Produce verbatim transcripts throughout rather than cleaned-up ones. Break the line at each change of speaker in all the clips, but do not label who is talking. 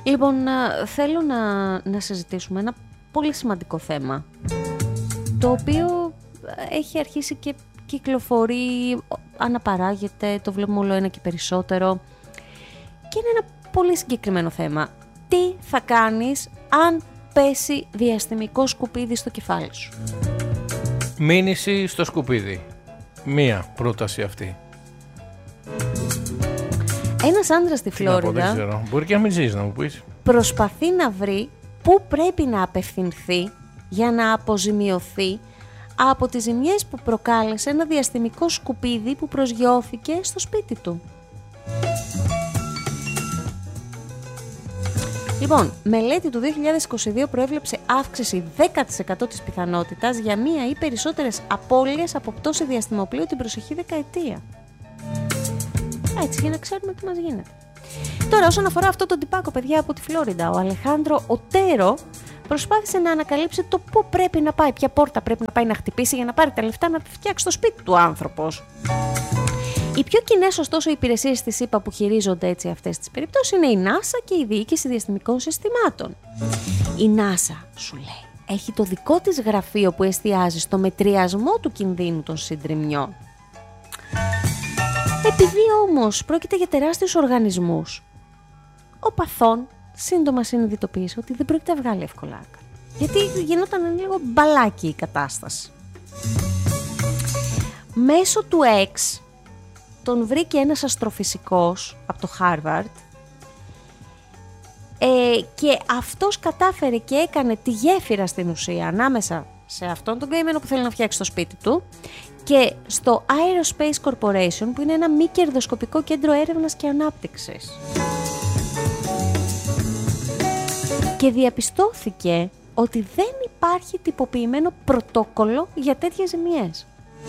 Λοιπόν, θέλω να, να συζητήσουμε ένα πολύ σημαντικό θέμα, το οποίο έχει αρχίσει και κυκλοφορεί, αναπαράγεται, το βλέπουμε όλο ένα και περισσότερο, και είναι ένα πολύ συγκεκριμένο θέμα. Τι θα κάνεις αν πέσει διαστημικό σκουπίδι στο κεφάλι σου?
Μήνυση στο σκουπίδι. Μία πρόταση αυτή.
Ένας άντρας στη
Τι να πω,
Φλόριντα
δεν ξέρω. Μπορεί και να μην ζεις, να μου πεις.
προσπαθεί να βρει πού πρέπει να απευθυνθεί για να αποζημιωθεί από τις ζημιές που προκάλεσε ένα διαστημικό σκουπίδι που προσγειώθηκε στο σπίτι του. Λοιπόν, μελέτη του δύο χιλιάδες είκοσι δύο προέβλεψε αύξηση δέκα τοις εκατό της πιθανότητας για μία ή περισσότερες απώλειες από πτώση διαστημοπλοίου την προσεχή δεκαετία. Έτσι, για να ξέρουμε τι μας γίνεται. Τώρα, όσον αφορά αυτό τον τυπάκο, παιδιά, από τη Φλόριντα, ο Αλεχάνδρο Οτέρο προσπάθησε να ανακαλύψει το πού πρέπει να πάει, ποια πόρτα πρέπει να πάει να χτυπήσει για να πάρει τα λεφτά να φτιάξει το σπίτι του άνθρωπος. Οι πιο κοινές, ωστόσο, υπηρεσίες της ΗΠΑ που χειρίζονται έτσι αυτές τις περιπτώσεις είναι η NASA και η Διοίκηση Διαστημικών Συστημάτων. Η NASA, σου λέει, έχει το δικό της γραφείο που εστιάζει στο μετριασμό του κινδύνου των συντριμμιών. Επειδή όμως πρόκειται για τεράστιους οργανισμούς, ο παθών σύντομα συνειδητοποίησε ότι δεν πρόκειται να βγάλει εύκολα άκρη. Γιατί γινόταν λίγο μπαλάκι η κατάσταση. Μέσω του X τον βρήκε ένας αστροφυσικός από το Harvard ε, και αυτός κατάφερε και έκανε τη γέφυρα στην ουσία ανάμεσα σε αυτόν τον καημένο που θέλει να φτιάξει το σπίτι του και στο Aerospace Corporation, που είναι ένα μη κερδοσκοπικό κέντρο έρευνας και ανάπτυξης. Και διαπιστώθηκε ότι δεν υπάρχει τυποποιημένο πρωτόκολλο για τέτοιες ζημιές.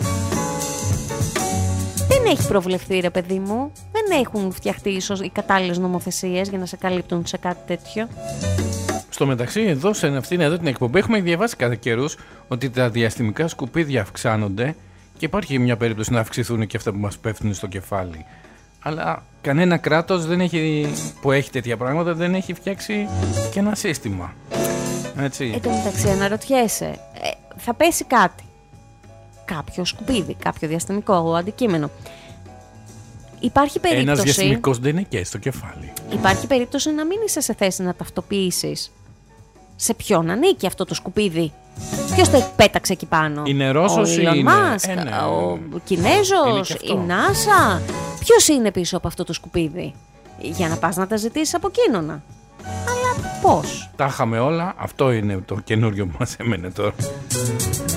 Δεν έχει προβλεφθεί, ρε παιδί μου, δεν έχουν φτιαχτεί ίσως οι κατάλληλες νομοθεσίες για να σε καλύπτουν σε κάτι τέτοιο.
Στο μεταξύ, εδώ σε αυτήν εδώ την εκπομπή έχουμε διαβάσει κατά καιρούς ότι τα διαστημικά σκουπίδια αυξάνονται και υπάρχει μια περίπτωση να αυξηθούν και αυτά που μας πέφτουν στο κεφάλι. Αλλά κανένα κράτος δεν έχει, που έχει τέτοια πράγματα δεν έχει φτιάξει και ένα σύστημα. Έτσι.
Εν τω μεταξύ, αναρωτιέσαι, ε, θα πέσει κάτι. Κάποιο σκουπίδι, κάποιο διαστημικό αντικείμενο. Υπάρχει περίπτωση.
Ένας διαστημικός δεν είναι και στο κεφάλι.
Υπάρχει περίπτωση να μην είσαι σε θέση να ταυτοποιήσεις σε ποιον ανήκει αυτό το σκουπίδι. Ποιος το πέταξε εκεί πάνω?
Είναι Ρώσος ή
ο Elon
είναι...
Musk,
ε, ναι.
ο Κινέζος, η NASA? Ποιος είναι πίσω από αυτό το σκουπίδι? Για να πας να τα ζητήσεις από εκείνονα. Αλλά πώς?
Τα είχαμε όλα, αυτό είναι το καινούριο που μας έμενε τώρα.